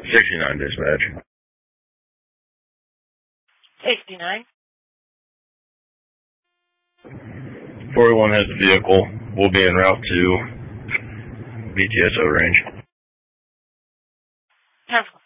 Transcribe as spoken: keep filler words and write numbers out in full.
sixty-nine dispatch. sixty-nine. forty-one has a vehicle. We'll be en route to B T S O range. Ten